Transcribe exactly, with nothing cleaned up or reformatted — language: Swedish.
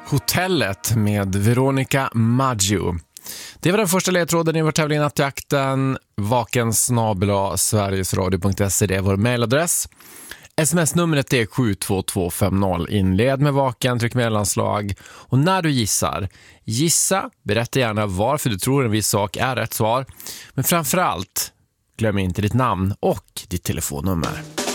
Hotellet med Veronica Maggio. Det var den första ledtråden i vår tävling Nattjakten. Vaken snabel-a sverigesradio punkt se, det är vår mailadress. Sms-numret är sju två två fem noll. Inled med vaken, tryck mellanslag. Och när du gissar, gissa, berätta gärna varför du tror en viss sak är rätt svar. Men framförallt, glöm inte ditt namn och ditt telefonnummer.